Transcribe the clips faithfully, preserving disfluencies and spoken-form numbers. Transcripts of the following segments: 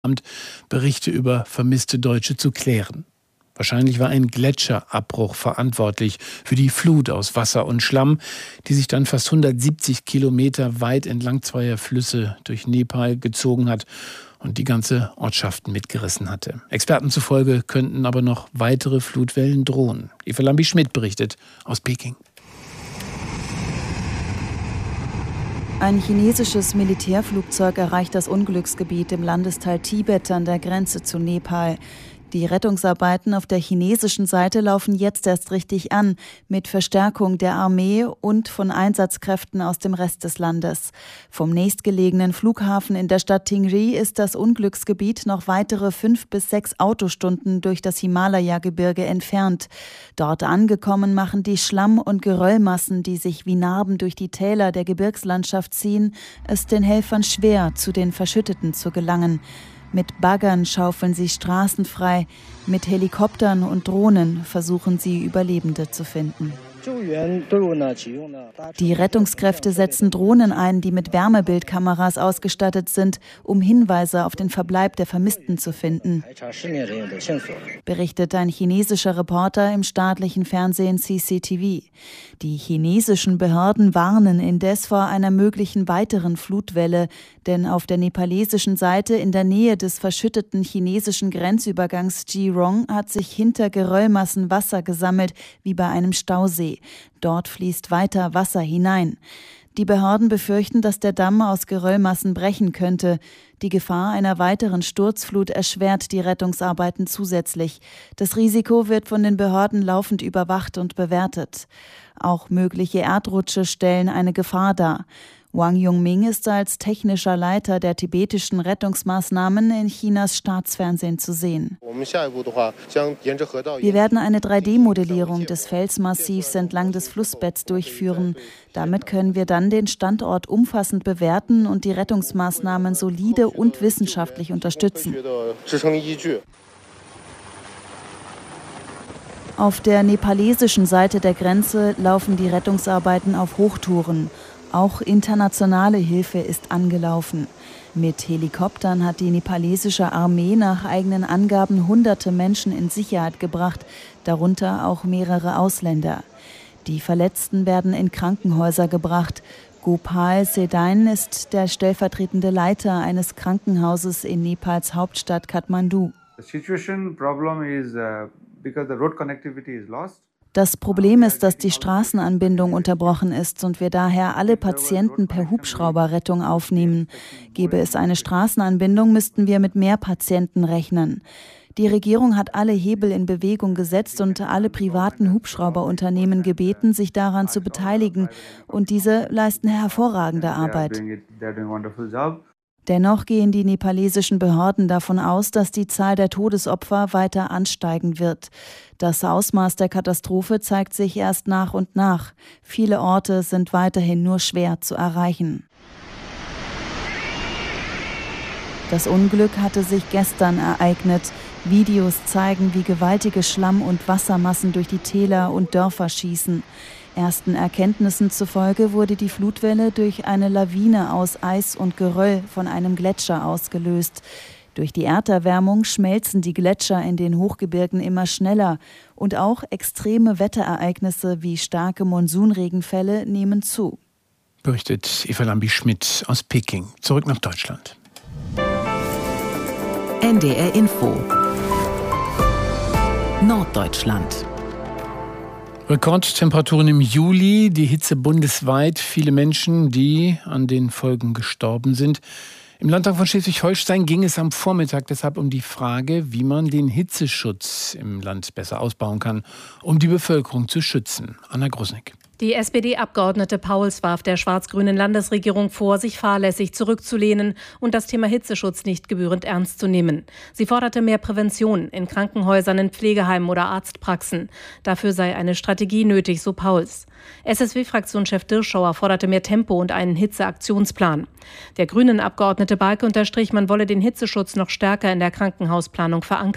Amt, Berichte über vermisste Deutsche zu klären. Wahrscheinlich war ein Gletscherabbruch verantwortlich für die Flut aus Wasser und Schlamm, die sich dann fast hundertsiebzig Kilometer weit entlang zweier Flüsse durch Nepal gezogen hat und die ganze Ortschaften mitgerissen hatte. Experten zufolge könnten aber noch weitere Flutwellen drohen. Eva Lambi-Schmidt berichtet aus Peking. Ein chinesisches Militärflugzeug erreicht das Unglücksgebiet im Landesteil Tibet an der Grenze zu Nepal. Die Rettungsarbeiten auf der chinesischen Seite laufen jetzt erst richtig an, mit Verstärkung der Armee und von Einsatzkräften aus dem Rest des Landes. Vom nächstgelegenen Flughafen in der Stadt Tingri ist das Unglücksgebiet noch weitere fünf bis sechs Autostunden durch das Himalaya-Gebirge entfernt. Dort angekommen machen die Schlamm- und Geröllmassen, die sich wie Narben durch die Täler der Gebirgslandschaft ziehen, es den Helfern schwer, zu den Verschütteten zu gelangen. Mit Baggern schaufeln sie Straßen frei, mit Helikoptern und Drohnen versuchen sie, Überlebende zu finden. Die Rettungskräfte setzen Drohnen ein, die mit Wärmebildkameras ausgestattet sind, um Hinweise auf den Verbleib der Vermissten zu finden, berichtet ein chinesischer Reporter im staatlichen Fernsehen C C T V. Die chinesischen Behörden warnen indes vor einer möglichen weiteren Flutwelle, denn auf der nepalesischen Seite in der Nähe des verschütteten chinesischen Grenzübergangs Jirong hat sich hinter Geröllmassen Wasser gesammelt, wie bei einem Stausee. Dort fließt weiter Wasser hinein. Die Behörden befürchten, dass der Damm aus Geröllmassen brechen könnte. Die Gefahr einer weiteren Sturzflut erschwert die Rettungsarbeiten zusätzlich. Das Risiko wird von den Behörden laufend überwacht und bewertet. Auch mögliche Erdrutsche stellen eine Gefahr dar. Wang Yongming ist als technischer Leiter der tibetischen Rettungsmaßnahmen in Chinas Staatsfernsehen zu sehen. Wir werden eine drei D Modellierung des Felsmassivs entlang des Flussbetts durchführen. Damit können wir dann den Standort umfassend bewerten und die Rettungsmaßnahmen solide und wissenschaftlich unterstützen. Auf der nepalesischen Seite der Grenze laufen die Rettungsarbeiten auf Hochtouren. Auch internationale Hilfe ist angelaufen. Mit Helikoptern hat die nepalesische Armee nach eigenen Angaben hunderte Menschen in Sicherheit gebracht, darunter auch mehrere Ausländer. Die Verletzten werden in Krankenhäuser gebracht. Gopal Sedain ist der stellvertretende Leiter eines Krankenhauses in Nepals Hauptstadt Kathmandu. The situation problem is uh, because the road connectivity is lost. Das Problem ist, dass die Straßenanbindung unterbrochen ist und wir daher alle Patienten per Hubschrauberrettung aufnehmen. Gäbe es eine Straßenanbindung, müssten wir mit mehr Patienten rechnen. Die Regierung hat alle Hebel in Bewegung gesetzt und alle privaten Hubschrauberunternehmen gebeten, sich daran zu beteiligen. Und diese leisten hervorragende Arbeit. Dennoch gehen die nepalesischen Behörden davon aus, dass die Zahl der Todesopfer weiter ansteigen wird. Das Ausmaß der Katastrophe zeigt sich erst nach und nach. Viele Orte sind weiterhin nur schwer zu erreichen. Das Unglück hatte sich gestern ereignet. Videos zeigen, wie gewaltige Schlamm- und Wassermassen durch die Täler und Dörfer schießen. Ersten Erkenntnissen zufolge wurde die Flutwelle durch eine Lawine aus Eis und Geröll von einem Gletscher ausgelöst. Durch die Erderwärmung schmelzen die Gletscher in den Hochgebirgen immer schneller und auch extreme Wetterereignisse wie starke Monsunregenfälle nehmen zu. Berichtet Eva Lambi-Schmidt aus Peking. Zurück nach Deutschland. N D R Info Norddeutschland. Rekordtemperaturen im Juli, die Hitze bundesweit, viele Menschen, die an den Folgen gestorben sind. Im Landtag von Schleswig-Holstein ging es am Vormittag deshalb um die Frage, wie man den Hitzeschutz im Land besser ausbauen kann, um die Bevölkerung zu schützen. Anna Grusnick. Die S P D-Abgeordnete Pauls warf der schwarz-grünen Landesregierung vor, sich fahrlässig zurückzulehnen und das Thema Hitzeschutz nicht gebührend ernst zu nehmen. Sie forderte mehr Prävention in Krankenhäusern, in Pflegeheimen oder Arztpraxen. Dafür sei eine Strategie nötig, so Pauls. S S W-Fraktionschef Dirschauer forderte mehr Tempo und einen Hitzeaktionsplan. Der Grünen-Abgeordnete Balke unterstrich, man wolle den Hitzeschutz noch stärker in der Krankenhausplanung verankern.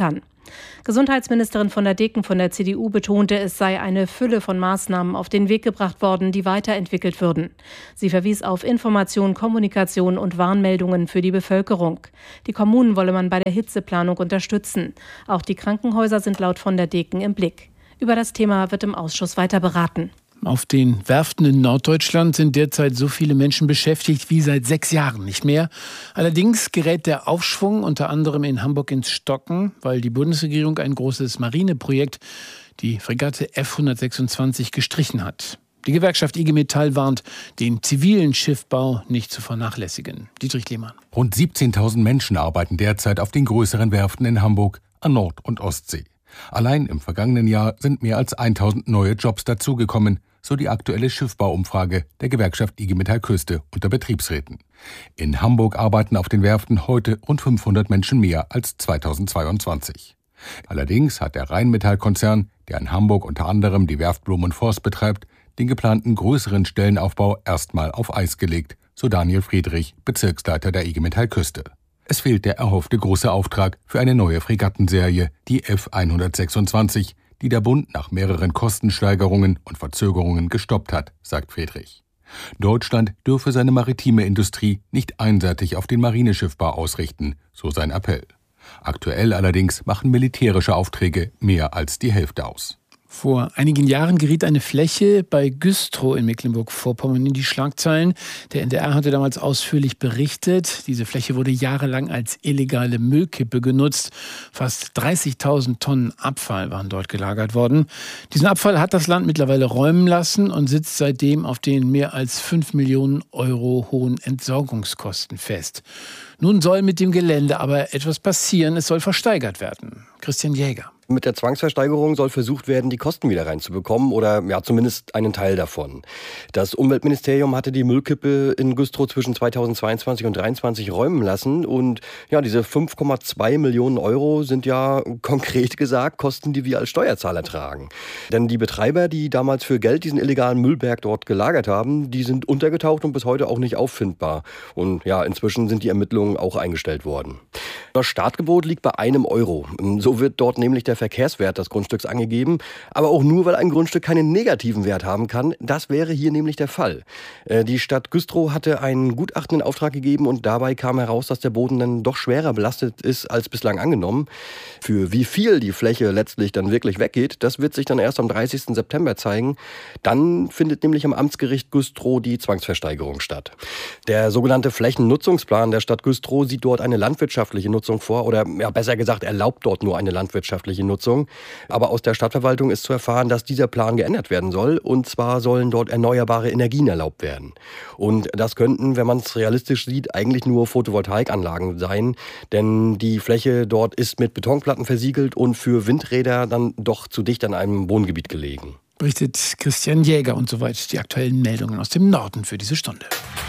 Gesundheitsministerin von der Deken von der C D U betonte, es sei eine Fülle von Maßnahmen auf den Weg gebracht worden, die weiterentwickelt würden. Sie verwies auf Information, Kommunikation und Warnmeldungen für die Bevölkerung. Die Kommunen wolle man bei der Hitzeplanung unterstützen. Auch die Krankenhäuser sind laut von der Deken im Blick. Über das Thema wird im Ausschuss weiter beraten. Auf den Werften in Norddeutschland sind derzeit so viele Menschen beschäftigt wie seit sechs Jahren nicht mehr. Allerdings gerät der Aufschwung unter anderem in Hamburg ins Stocken, weil die Bundesregierung ein großes Marineprojekt, die Fregatte F hundertsechsundzwanzig, gestrichen hat. Die Gewerkschaft I G Metall warnt, den zivilen Schiffbau nicht zu vernachlässigen. Dietrich Lehmann. Rund siebzehntausend Menschen arbeiten derzeit auf den größeren Werften in Hamburg an Nord- und Ostsee. Allein im vergangenen Jahr sind mehr als tausend neue Jobs dazugekommen, so die aktuelle Schiffbauumfrage der Gewerkschaft I G Metall Küste unter Betriebsräten. In Hamburg arbeiten auf den Werften heute rund fünfhundert Menschen mehr als zweitausendzweiundzwanzig. Allerdings hat der Rheinmetall-Konzern, der in Hamburg unter anderem die Werft Blom und Forst betreibt, den geplanten größeren Stellenaufbau erstmal auf Eis gelegt, so Daniel Friedrich, Bezirksleiter der I G Metall Küste. Es fehlt der erhoffte große Auftrag für eine neue Fregattenserie, die F hundertsechsundzwanzig, die der Bund nach mehreren Kostensteigerungen und Verzögerungen gestoppt hat, sagt Friedrich. Deutschland dürfe seine maritime Industrie nicht einseitig auf den Marineschiffbau ausrichten, so sein Appell. Aktuell allerdings machen militärische Aufträge mehr als die Hälfte aus. Vor einigen Jahren geriet eine Fläche bei Güstrow in Mecklenburg-Vorpommern in die Schlagzeilen. Der N D R hatte damals ausführlich berichtet. Diese Fläche wurde jahrelang als illegale Müllkippe genutzt. Fast dreißigtausend Tonnen Abfall waren dort gelagert worden. Diesen Abfall hat das Land mittlerweile räumen lassen und sitzt seitdem auf den mehr als fünf Millionen Euro hohen Entsorgungskosten fest. Nun soll mit dem Gelände aber etwas passieren. Es soll versteigert werden. Christian Jäger. Mit der Zwangsversteigerung soll versucht werden, die Kosten wieder reinzubekommen oder ja zumindest einen Teil davon. Das Umweltministerium hatte die Müllkippe in Güstrow zwischen zweitausendzweiundzwanzig und zweitausenddreiundzwanzig räumen lassen und ja, diese fünf Komma zwei Millionen Euro sind ja konkret gesagt Kosten, die wir als Steuerzahler tragen. Denn die Betreiber, die damals für Geld diesen illegalen Müllberg dort gelagert haben, die sind untergetaucht und bis heute auch nicht auffindbar. Und ja, inzwischen sind die Ermittlungen auch eingestellt worden. Das Startgebot liegt bei einem Euro. So wird dort nämlich der Verkehrswert des Grundstücks angegeben, aber auch nur, weil ein Grundstück keinen negativen Wert haben kann. Das wäre hier nämlich der Fall. Die Stadt Güstrow hatte einen Gutachten in Auftrag gegeben und dabei kam heraus, dass der Boden dann doch schwerer belastet ist als bislang angenommen. Für wie viel die Fläche letztlich dann wirklich weggeht, das wird sich dann erst am dreißigsten September zeigen. Dann findet nämlich am Amtsgericht Güstrow die Zwangsversteigerung statt. Der sogenannte Flächennutzungsplan der Stadt Güstrow sieht dort eine landwirtschaftliche Nutzung vor oder ja, besser gesagt erlaubt dort nur eine landwirtschaftliche Nutzung. Aber aus der Stadtverwaltung ist zu erfahren, dass dieser Plan geändert werden soll. Und zwar sollen dort erneuerbare Energien erlaubt werden. Und das könnten, wenn man es realistisch sieht, eigentlich nur Photovoltaikanlagen sein. Denn die Fläche dort ist mit Betonplatten versiegelt und für Windräder dann doch zu dicht an einem Wohngebiet gelegen. Berichtet Christian Jäger und soweit die aktuellen Meldungen aus dem Norden für diese Stunde.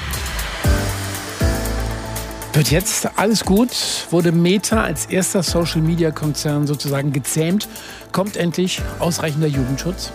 Wird jetzt alles gut? Wurde Meta als erster Social-Media-Konzern sozusagen gezähmt? Kommt endlich ausreichender Jugendschutz?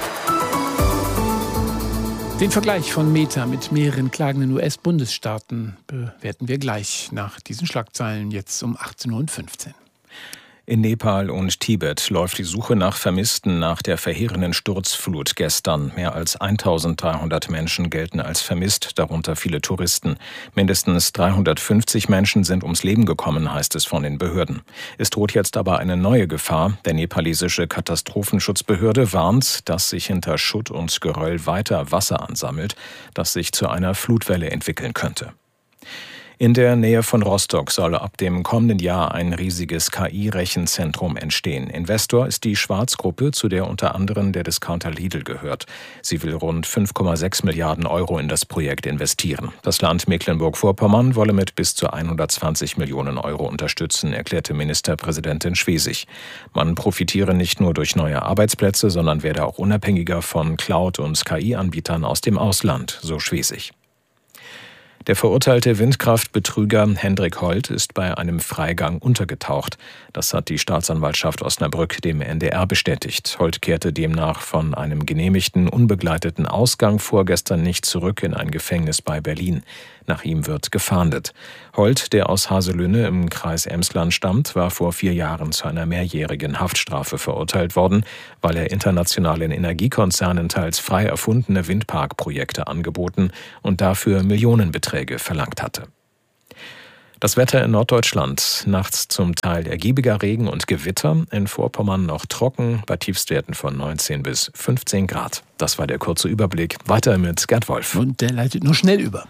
Den Vergleich von Meta mit mehreren klagenden U S-Bundesstaaten bewerten wir gleich nach diesen Schlagzeilen jetzt um achtzehn Uhr fünfzehn. In Nepal und Tibet läuft die Suche nach Vermissten nach der verheerenden Sturzflut gestern. Mehr als eintausenddreihundert Menschen gelten als vermisst, darunter viele Touristen. Mindestens dreihundertfünfzig Menschen sind ums Leben gekommen, heißt es von den Behörden. Es droht jetzt aber eine neue Gefahr. Der nepalesische Katastrophenschutzbehörde warnt, dass sich hinter Schutt und Geröll weiter Wasser ansammelt, das sich zu einer Flutwelle entwickeln könnte. In der Nähe von Rostock soll ab dem kommenden Jahr ein riesiges K I-Rechenzentrum entstehen. Investor ist die Schwarz-Gruppe, zu der unter anderem der Discounter Lidl gehört. Sie will rund fünf Komma sechs Milliarden Euro in das Projekt investieren. Das Land Mecklenburg-Vorpommern wolle mit bis zu hundertzwanzig Millionen Euro unterstützen, erklärte Ministerpräsidentin Schwesig. Man profitiere nicht nur durch neue Arbeitsplätze, sondern werde auch unabhängiger von Cloud- und K I-Anbietern aus dem Ausland, so Schwesig. Der verurteilte Windkraftbetrüger Hendrik Holt ist bei einem Freigang untergetaucht. Das hat die Staatsanwaltschaft Osnabrück dem N D R bestätigt. Holt kehrte demnach von einem genehmigten, unbegleiteten Ausgang vorgestern nicht zurück in ein Gefängnis bei Berlin. Nach ihm wird gefahndet. Holt, der aus Haselünne im Kreis Emsland stammt, war vor vier Jahren zu einer mehrjährigen Haftstrafe verurteilt worden, weil er internationalen Energiekonzernen teils frei erfundene Windparkprojekte angeboten und dafür Millionenbeträge verlangt hatte. Das Wetter in Norddeutschland. Nachts zum Teil ergiebiger Regen und Gewitter. In Vorpommern noch trocken, bei Tiefstwerten von neunzehn bis fünfzehn Grad. Das war der kurze Überblick. Weiter mit Gerd Wolf. Und der leitet nur schnell über.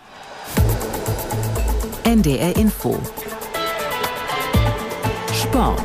N D R Info. Sport.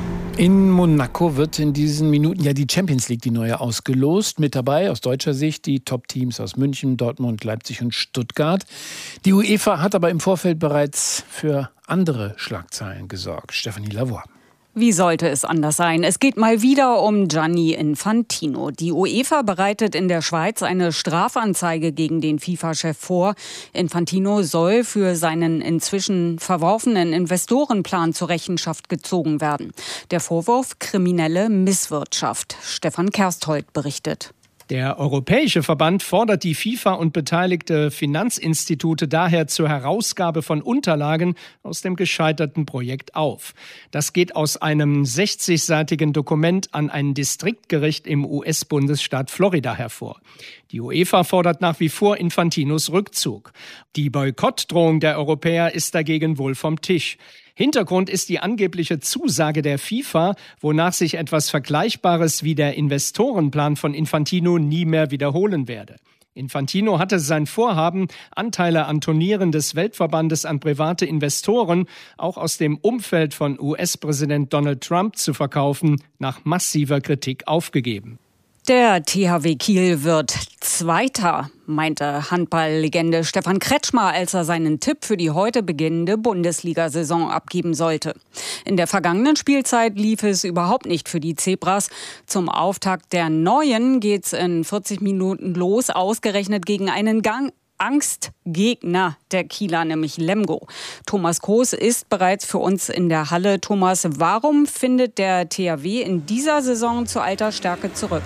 In Monaco wird in diesen Minuten ja die Champions League, die neue, ausgelost. Mit dabei aus deutscher Sicht die Top-Teams aus München, Dortmund, Leipzig und Stuttgart. Die UEFA hat aber im Vorfeld bereits für andere Schlagzeilen gesorgt. Stefanie Lavoie. Wie sollte es anders sein? Es geht mal wieder um Gianni Infantino. Die UEFA bereitet in der Schweiz eine Strafanzeige gegen den FIFA-Chef vor. Infantino soll für seinen inzwischen verworfenen Investorenplan zur Rechenschaft gezogen werden. Der Vorwurf: kriminelle Misswirtschaft. Stefan Kersthold berichtet. Der Europäische Verband fordert die FIFA und beteiligte Finanzinstitute daher zur Herausgabe von Unterlagen aus dem gescheiterten Projekt auf. Das geht aus einem sechzigseitigen Dokument an ein Distriktgericht im U S-Bundesstaat Florida hervor. Die UEFA fordert nach wie vor Infantinos Rückzug. Die Boykottdrohung der Europäer ist dagegen wohl vom Tisch. Hintergrund ist die angebliche Zusage der FIFA, wonach sich etwas Vergleichbares wie der Investorenplan von Infantino nie mehr wiederholen werde. Infantino hatte sein Vorhaben, Anteile an Turnieren des Weltverbandes an private Investoren, auch aus dem Umfeld von U S-Präsident Donald Trump, zu verkaufen, nach massiver Kritik aufgegeben. Der T H W Kiel wird Zweiter, meinte Handballlegende Stefan Kretschmer, als er seinen Tipp für die heute beginnende Bundesliga-Saison abgeben sollte. In der vergangenen Spielzeit lief es überhaupt nicht für die Zebras. Zum Auftakt der neuen geht's in vierzig Minuten los, ausgerechnet gegen einen Gang Angstgegner der Kieler, nämlich Lemgo. Thomas Kroos ist bereits für uns in der Halle. Thomas, warum findet der T H W in dieser Saison zu alter Stärke zurück?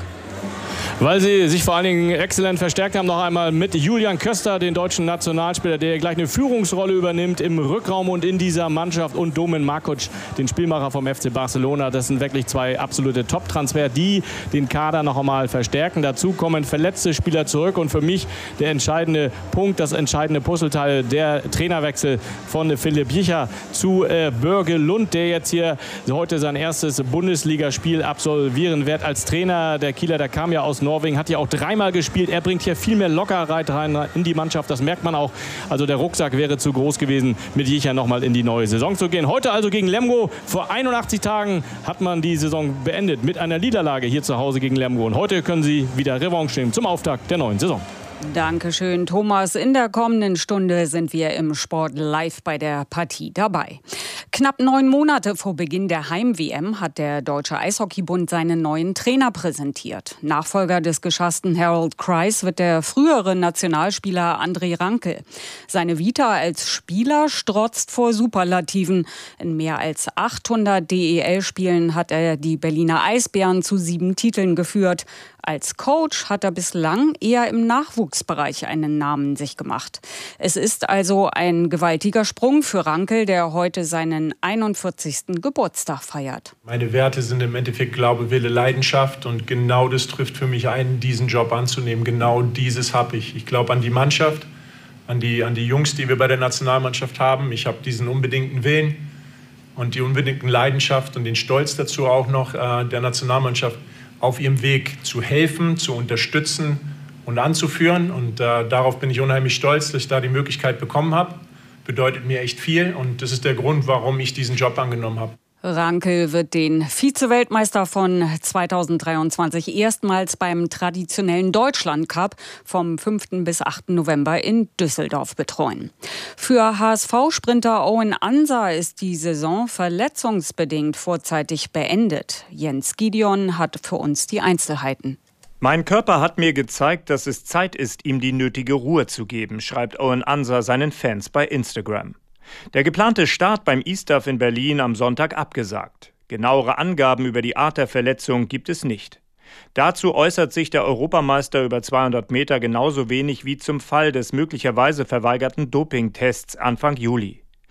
Weil sie sich vor allen Dingen exzellent verstärkt haben, noch einmal mit Julian Köster, den deutschen Nationalspieler, der gleich eine Führungsrolle übernimmt im Rückraum und in dieser Mannschaft, und Domen Markoc, den Spielmacher vom F C Barcelona. Das sind wirklich zwei absolute Top-Transfer, die den Kader noch einmal verstärken. Dazu kommen verletzte Spieler zurück, und für mich der entscheidende Punkt, das entscheidende Puzzleteil, der Trainerwechsel von Philipp Jicher zu äh, Börge Lund, der jetzt hier heute sein erstes Bundesligaspiel absolvieren wird als Trainer. Der Kieler, der kam ja aus Norwegen, hat ja auch dreimal gespielt. Er bringt hier viel mehr Lockerheit rein in die Mannschaft. Das merkt man auch. Also der Rucksack wäre zu groß gewesen, mit Jicher nochmal in die neue Saison zu gehen. Heute also gegen Lemgo. Vor einundachtzig Tagen hat man die Saison beendet mit einer Niederlage hier zu Hause gegen Lemgo. Und heute können sie wieder Revanche nehmen zum Auftakt der neuen Saison. Dankeschön, Thomas. In der kommenden Stunde sind wir im Sport live bei der Partie dabei. Knapp neun Monate vor Beginn der Heim-W M hat der Deutsche Eishockeybund seinen neuen Trainer präsentiert. Nachfolger des geschassten Harold Kreis wird der frühere Nationalspieler André Rankel. Seine Vita als Spieler strotzt vor Superlativen. In mehr als achthundert D E L-Spielen hat er die Berliner Eisbären zu sieben Titeln geführt. Als Coach hat er bislang eher im Nachwuchsbereich einen Namen sich gemacht. Es ist also ein gewaltiger Sprung für Rankel, der heute seinen einundvierzigsten Geburtstag feiert. Meine Werte sind im Endeffekt Glaube, Wille, Leidenschaft, und genau das trifft für mich ein, diesen Job anzunehmen. Genau dieses habe ich. Ich glaube an die Mannschaft, an die, an die Jungs, die wir bei der Nationalmannschaft haben. Ich habe diesen unbedingten Willen und die unbedingten Leidenschaft und den Stolz dazu auch noch, äh, der Nationalmannschaft auf ihrem Weg zu helfen, zu unterstützen und anzuführen. Und äh, darauf bin ich unheimlich stolz, dass ich da die Möglichkeit bekommen habe. Bedeutet mir echt viel, und das ist der Grund, warum ich diesen Job angenommen habe. Rankel wird den Vize-Weltmeister von zweitausenddreiundzwanzig erstmals beim traditionellen Deutschland-Cup vom fünften bis achten November in Düsseldorf betreuen. Für H S V-Sprinter Owen Ansa ist die Saison verletzungsbedingt vorzeitig beendet. Jens Gideon hat für uns die Einzelheiten. Mein Körper hat mir gezeigt, dass es Zeit ist, ihm die nötige Ruhe zu geben, schreibt Owen Ansa seinen Fans bei Instagram. Der geplante Start beim E-Staff in Berlin am Sonntag abgesagt. Genauere Angaben über die Art der Verletzung gibt es nicht. Dazu äußert sich der Europameister über zweihundert Meter genauso wenig wie zum Fall des möglicherweise verweigerten Dopingtests Anfang Juli.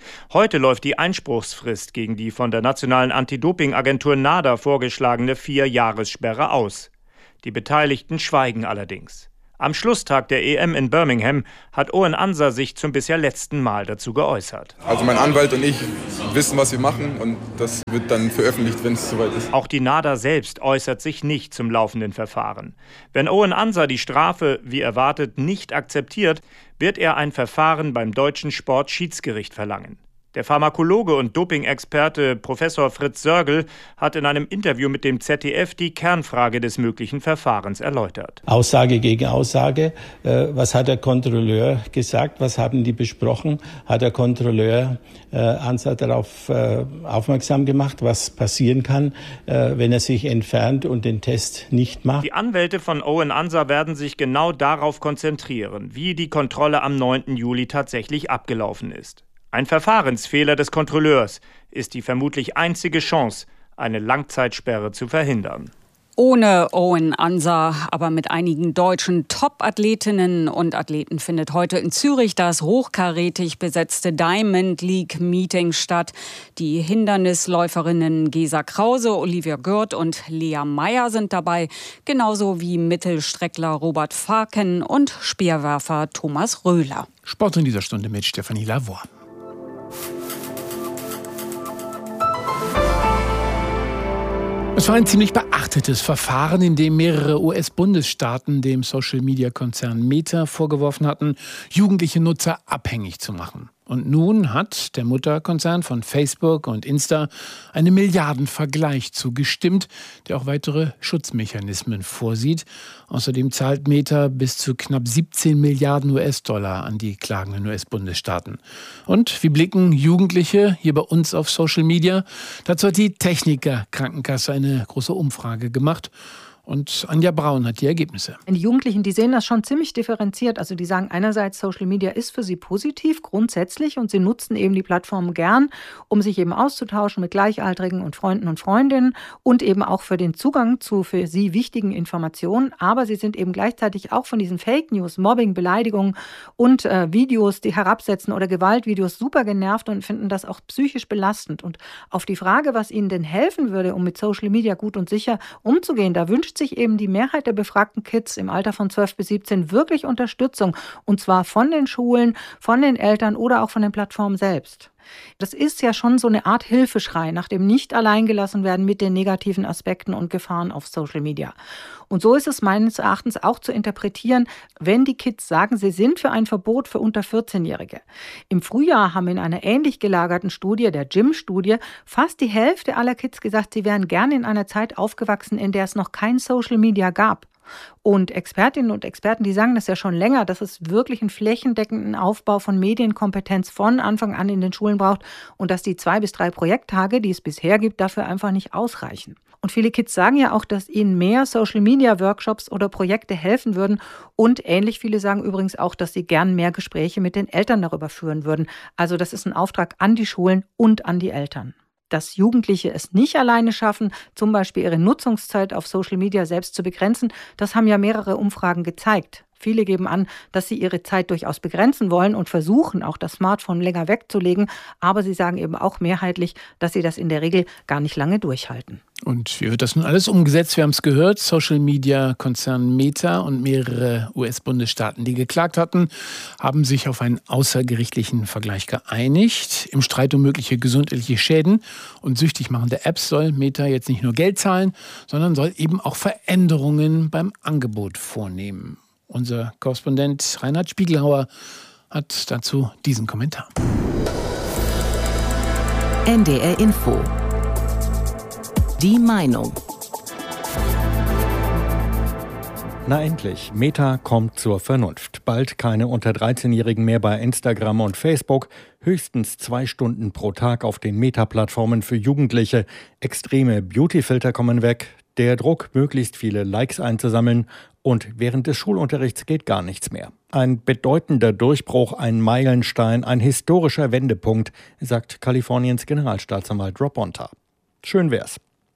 Heute läuft die Einspruchsfrist gegen die von der nationalen Anti-Doping-Agentur NADA vorgeschlagene Vier-Jahressperre aus. Die Beteiligten schweigen allerdings. Am Schlusstag der E M in Birmingham hat Owen Ansah sich zum bisher letzten Mal dazu geäußert. Also mein Anwalt und ich wissen, was wir machen, und das wird dann veröffentlicht, wenn es soweit ist. Auch die NADA selbst äußert sich nicht zum laufenden Verfahren. Wenn Owen Ansah die Strafe, wie erwartet, nicht akzeptiert, wird er ein Verfahren beim deutschen Sportschiedsgericht verlangen. Der Pharmakologe und Doping-Experte Professor Fritz Sörgel hat in einem Interview mit dem Z D F die Kernfrage des möglichen Verfahrens erläutert. Aussage gegen Aussage. Was hat der Kontrolleur gesagt? Was haben die besprochen? Hat der Kontrolleur äh, Ansah darauf äh, aufmerksam gemacht, was passieren kann, äh, wenn er sich entfernt und den Test nicht macht? Die Anwälte von Owen Ansah werden sich genau darauf konzentrieren, wie die Kontrolle am neunten Juli tatsächlich abgelaufen ist. Ein Verfahrensfehler des Kontrolleurs ist die vermutlich einzige Chance, eine Langzeitsperre zu verhindern. Ohne Owen Ansah, aber mit einigen deutschen Top-Athletinnen und Athleten findet heute in Zürich das hochkarätig besetzte Diamond League Meeting statt. Die Hindernisläuferinnen Gesa Krause, Olivia Gürt und Lea Meyer sind dabei, genauso wie Mittelstreckler Robert Farken und Speerwerfer Thomas Röhler. Sport in dieser Stunde mit Stefanie Lavoie. Es war ein ziemlich beachtetes Verfahren, in dem mehrere U S-Bundesstaaten dem Social-Media-Konzern Meta vorgeworfen hatten, jugendliche Nutzer abhängig zu machen. Und nun hat der Mutterkonzern von Facebook und Insta einen Milliardenvergleich zugestimmt, der auch weitere Schutzmechanismen vorsieht. Außerdem zahlt Meta bis zu knapp siebzehn Milliarden U S-Dollar an die klagenden U S-Bundesstaaten. Und wie blicken Jugendliche hier bei uns auf Social Media? Dazu hat die Techniker Krankenkasse eine große Umfrage gemacht. Und Anja Braun hat die Ergebnisse. Die Jugendlichen, die sehen das schon ziemlich differenziert. Also die sagen einerseits, Social Media ist für sie positiv, grundsätzlich. Und sie nutzen eben die Plattformen gern, um sich eben auszutauschen mit Gleichaltrigen und Freunden und Freundinnen. Und eben auch für den Zugang zu für sie wichtigen Informationen. Aber sie sind eben gleichzeitig auch von diesen Fake News, Mobbing, Beleidigungen und äh, Videos, die herabsetzen oder Gewaltvideos super genervt und finden das auch psychisch belastend. Und auf die Frage, was ihnen denn helfen würde, um mit Social Media gut und sicher umzugehen, da wünscht sich eben die Mehrheit der befragten Kids im Alter von zwölf bis siebzehn wirklich Unterstützung. Und zwar von den Schulen, von den Eltern oder auch von den Plattformen selbst. Das ist ja schon so eine Art Hilfeschrei nach dem nicht alleingelassen werden mit den negativen Aspekten und Gefahren auf Social Media. Und so ist es meines Erachtens auch zu interpretieren, wenn die Kids sagen, sie sind für ein Verbot für unter vierzehn-Jährige. Im Frühjahr haben in einer ähnlich gelagerten Studie, der G I M-Studie, fast die Hälfte aller Kids gesagt, sie wären gerne in einer Zeit aufgewachsen, in der es noch kein Social Media gab. Und Expertinnen und Experten, die sagen das ja schon länger, dass es wirklich einen flächendeckenden Aufbau von Medienkompetenz von Anfang an in den Schulen braucht und dass die zwei bis drei Projekttage, die es bisher gibt, dafür einfach nicht ausreichen. Und viele Kids sagen ja auch, dass ihnen mehr Social-Media-Workshops oder Projekte helfen würden. Und ähnlich viele sagen übrigens auch, dass sie gern mehr Gespräche mit den Eltern darüber führen würden. Also das ist ein Auftrag an die Schulen und an die Eltern. Dass Jugendliche es nicht alleine schaffen, zum Beispiel ihre Nutzungszeit auf Social Media selbst zu begrenzen, das haben ja mehrere Umfragen gezeigt. Viele geben an, dass sie ihre Zeit durchaus begrenzen wollen und versuchen, auch das Smartphone länger wegzulegen. Aber sie sagen eben auch mehrheitlich, dass sie das in der Regel gar nicht lange durchhalten. Und wie wird das nun alles umgesetzt? Wir haben es gehört, Social-Media-Konzern Meta und mehrere U S-Bundesstaaten, die geklagt hatten, haben sich auf einen außergerichtlichen Vergleich geeinigt. Im Streit um mögliche gesundheitliche Schäden und süchtig machende Apps soll Meta jetzt nicht nur Geld zahlen, sondern soll eben auch Veränderungen beim Angebot vornehmen. Unser Korrespondent Reinhard Spiegelhauer hat dazu diesen Kommentar. N D R Info. Die Meinung. Na endlich, Meta kommt zur Vernunft. Bald keine unter dreizehnjährigen mehr bei Instagram und Facebook. Höchstens zwei Stunden pro Tag auf den Meta-Plattformen für Jugendliche. Extreme Beautyfilter kommen weg. Der Druck, möglichst viele Likes einzusammeln. Und während des Schulunterrichts geht gar nichts mehr. Ein bedeutender Durchbruch, ein Meilenstein, ein historischer Wendepunkt, sagt Kaliforniens Generalstaatsanwalt Rob Bonta. Schön wär's.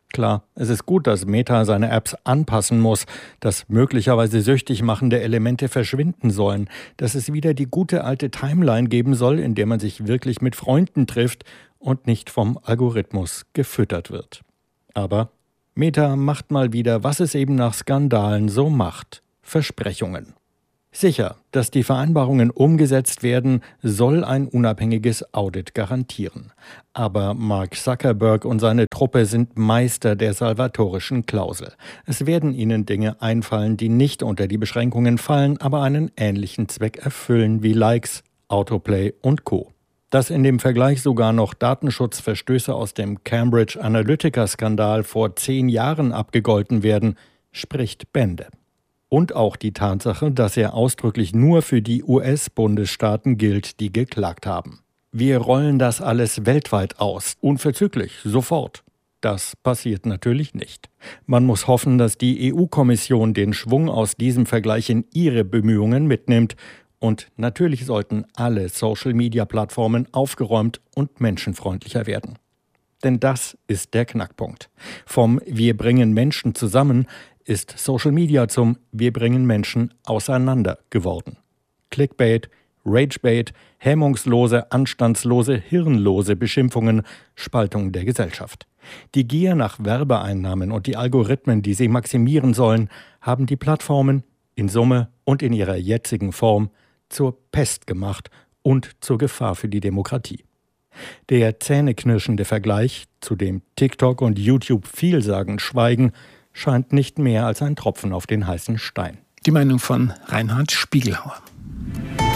Klar, es ist gut, dass Meta seine Apps anpassen muss, dass möglicherweise süchtig machende Elemente verschwinden sollen, dass es wieder die gute alte Timeline geben soll, in der man sich wirklich mit Freunden trifft und nicht vom Algorithmus gefüttert wird. Aber Meta macht mal wieder, was es eben nach Skandalen so macht: Versprechungen. Sicher, dass die Vereinbarungen umgesetzt werden, soll ein unabhängiges Audit garantieren. Aber Mark Zuckerberg und seine Truppe sind Meister der salvatorischen Klausel. Es werden ihnen Dinge einfallen, die nicht unter die Beschränkungen fallen, aber einen ähnlichen Zweck erfüllen wie Likes, Autoplay und Co. Dass in dem Vergleich sogar noch Datenschutzverstöße aus dem Cambridge Analytica-Skandal vor zehn Jahren abgegolten werden, spricht Bände. Und auch die Tatsache, dass er ausdrücklich nur für die U S-Bundesstaaten gilt, die geklagt haben. Wir rollen das alles weltweit aus, unverzüglich, sofort. Das passiert natürlich nicht. Man muss hoffen, dass die E U-Kommission den Schwung aus diesem Vergleich in ihre Bemühungen mitnimmt. Und natürlich sollten alle Social-Media-Plattformen aufgeräumt und menschenfreundlicher werden. Denn das ist der Knackpunkt. Vom Wir bringen Menschen zusammen ist Social Media zum Wir bringen Menschen auseinander geworden. Clickbait, Ragebait, hemmungslose, anstandslose, hirnlose Beschimpfungen, Spaltung der Gesellschaft. Die Gier nach Werbeeinnahmen und die Algorithmen, die sie maximieren sollen, haben die Plattformen in Summe und in ihrer jetzigen Form zur Pest gemacht und zur Gefahr für die Demokratie. Der zähneknirschende Vergleich, zu dem TikTok und YouTube vielsagend schweigen, scheint nicht mehr als ein Tropfen auf den heißen Stein. Die Meinung von Reinhard Spiegelhauer.